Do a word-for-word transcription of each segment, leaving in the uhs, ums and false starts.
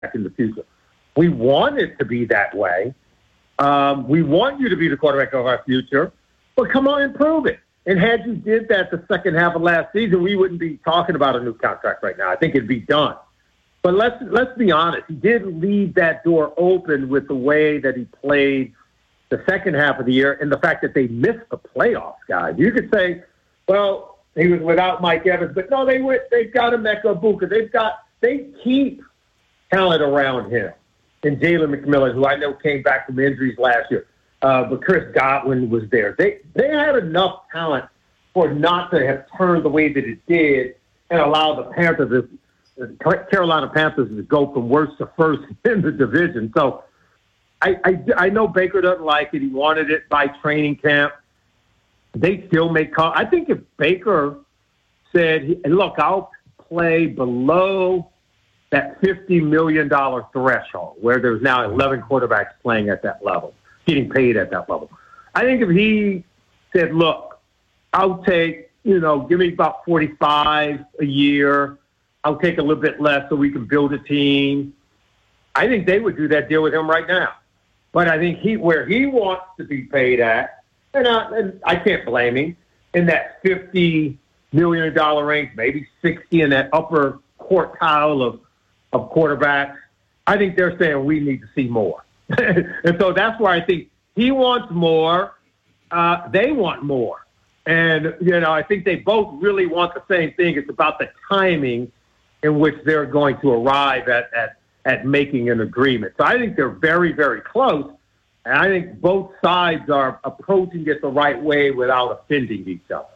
in the future. We want it to be that way. Um, we want you to be the quarterback of our future, but come on and prove it. And had you did that the second half of last season, we wouldn't be talking about a new contract right now. I think it'd be done. But let's let's be honest. He did leave that door open with the way that he played the second half of the year and the fact that they missed the playoffs, guys. You could say, well, he was without Mike Evans, but no, they went, they've got Emeka Egbuka. They've got they keep talent around him. And Jalen McMillan, who I know came back from injuries last year, uh, but Chris Godwin was there. They they had enough talent for not to have turned the way that it did and allow the Panthers, the Carolina Panthers, to go from worst to first in the division. So I, I, I know Baker doesn't like it. He wanted it by training camp. They still make calls. I think if Baker said, look, I'll play below that fifty million dollars threshold where there's now eleven quarterbacks playing at that level, getting paid at that level. I think if he said, look, I'll take, you know, give me about forty-five a year. I'll take a little bit less so we can build a team. I think they would do that deal with him right now. But I think he, where he wants to be paid at, and I, and I can't blame him, in that fifty million dollars range, maybe sixty in that upper quartile of of quarterbacks, I think they're saying we need to see more. And so that's where I think he wants more. Uh, they want more. And, you know, I think they both really want the same thing. It's about the timing in which they're going to arrive at, at, at making an agreement. So I think they're very, very close. And I think both sides are approaching it the right way without offending each other.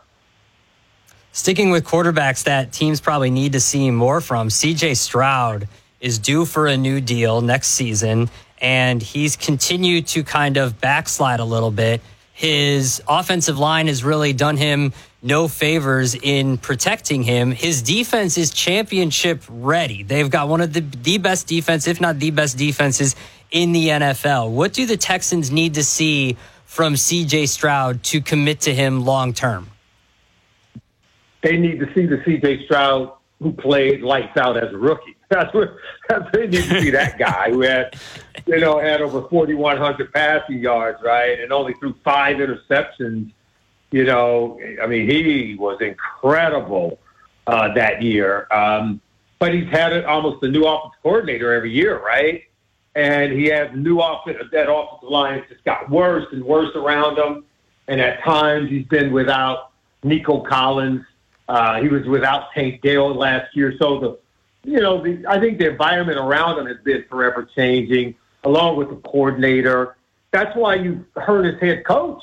Sticking with quarterbacks that teams probably need to see more from, C J Stroud is due for a new deal next season, and he's continued to kind of backslide a little bit. His offensive line has really done him no favors in protecting him. His defense is championship ready. They've got one of the, the best defense, if not the best defenses in the N F L. What do the Texans need to see from C J Stroud to commit to him long term? They need to see the C J Stroud who played lights out as a rookie. That's what, that's what they need to see, that guy who had, you know, had over forty-one hundred passing yards, right, and only threw five interceptions. You know, I mean, he was incredible uh, that year. Um, but he's had it, almost a new offensive coordinator every year, right? And he has new offense. That offensive line just got worse and worse around him. And at times he's been without Nico Collins. Uh, he was without Tank Dale last year. So, the, you know, the, I think the environment around him has been forever changing, along with the coordinator. That's why you heard his head coach,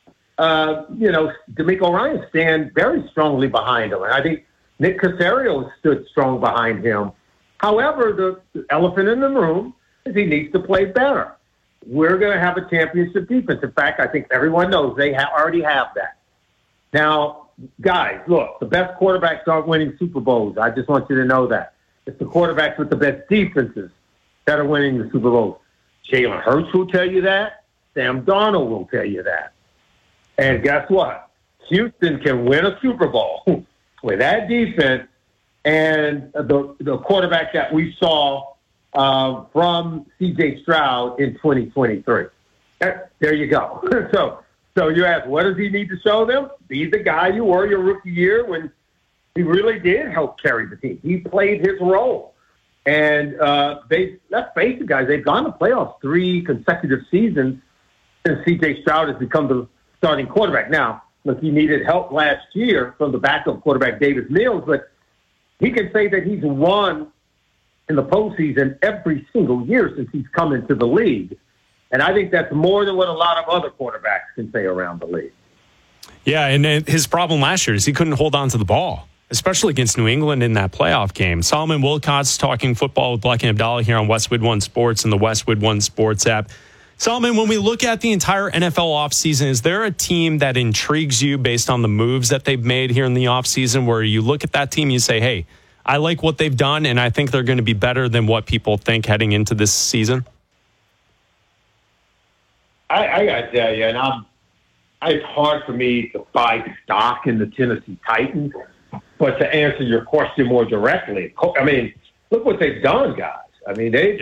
uh, you know, DeMeco Ryan stand very strongly behind him. And I think Nick Caserio stood strong behind him. However, the, the elephant in the room is he needs to play better. We're going to have a championship defense. In fact, I think everyone knows they ha- already have that. Now, guys, look, the best quarterbacks aren't winning Super Bowls. I just want you to know that. It's the quarterbacks with the best defenses that are winning the Super Bowls. Jalen Hurts will tell you that. Sam Darnold will tell you that. And guess what? Houston can win a Super Bowl with that defense and the, the quarterback that we saw uh, from C J Stroud in twenty twenty-three. There you go. so, So you ask, what does he need to show them? Be the guy you were your rookie year when he really did help carry the team. He played his role. And uh, they, let's face it, guys, they've gone to playoffs three consecutive seasons since C J Stroud has become the starting quarterback. Now, look, he needed help last year from the backup quarterback, Davis Mills, but he can say that he's won in the postseason every single year since he's come into the league. And I think that's more than what a lot of other quarterbacks can say around the league. Yeah, and his problem last year is he couldn't hold on to the ball, especially against New England in that playoff game. Solomon Wilcott's talking football with Black and Abdallah here on Westwood One Sports and the Westwood One Sports app. Solomon, when we look at the entire N F L offseason, is there a team that intrigues you based on the moves that they've made here in the offseason where you look at that team and you say, hey, I like what they've done, and I think they're going to be better than what people think heading into this season? I, I got to tell you, and I'm, it's hard for me to buy stock in the Tennessee Titans, but to answer your question more directly, I mean, look what they've done, guys. I mean, they